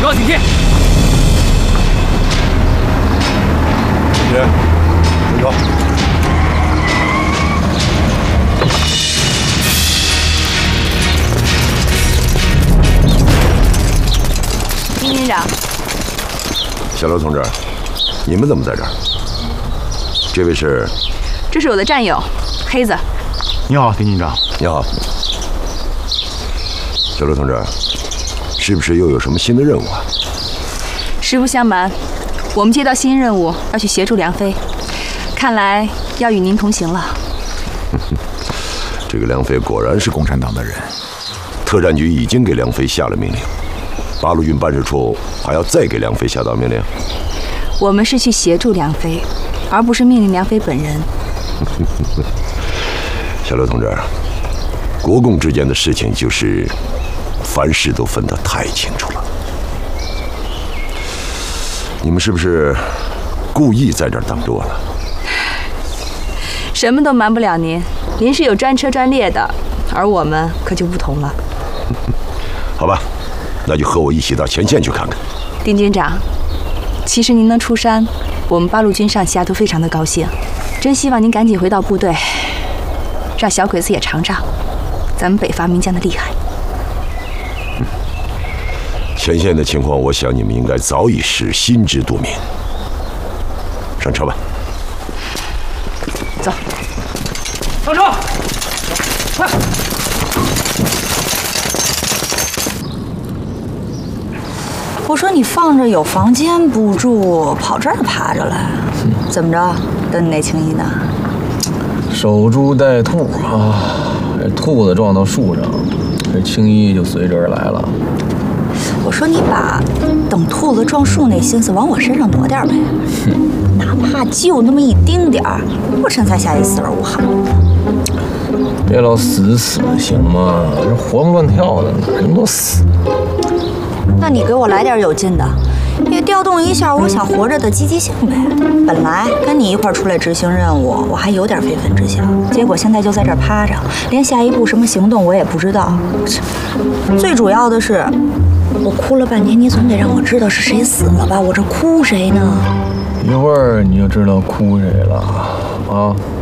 报警贴。 人，跟着。 丁警长， 小刘同志，你们怎么在这儿？这位是？ 这是我的战友，黑子。 你好，丁警长。 你好，小刘同志，是不是又有什么新的任务啊？ 实不相瞒，我们接到新任务，要去协助梁飞，看来要与您同行了。 这个梁飞果然是共产党的人，特战局已经给梁飞下了命令，八路军办事处还要再给梁飞下达命令。 我们是去协助梁飞，而不是命令梁飞本人。 小刘同志，国共之间的事情就是凡事都分得太清楚了。你们是不是故意在这儿等着我呢？ 什么都瞒不了您，您是有专车专列的，而我们可就不同了。 好吧，那就和我一起到前线去看看。 丁军长，其实您能出山，我们八路军上下都非常的高兴，真希望您赶紧回到部队，让小鬼子也尝尝咱们北伐名将的厉害。 前线的情况，我想你们应该早已是心知肚明。上车吧。 走。 上车！快！ 我说你放着有房间不住，跑这儿爬着来，怎么着？跟你那青衣呢？ 守株待兔啊！这兔子撞到树上，这青衣就随之而来了。 我说你把等兔子撞树那心思往我身上挪点呗，哪怕就那么一丁点儿，我这才下去死而无憾。 别老死行吗？这活蹦乱跳的，哪那么多死？ 那你给我来点有劲的，也调动一下我想活着的积极性呗。本来跟你一块出来执行任务，我还有点非分之想，结果现在就在这儿趴着，连下一步什么行动我也不知道。最主要的是，我哭了半天，你总得让我知道是谁死了吧？我这哭谁呢？ 一会儿你就知道哭谁了啊！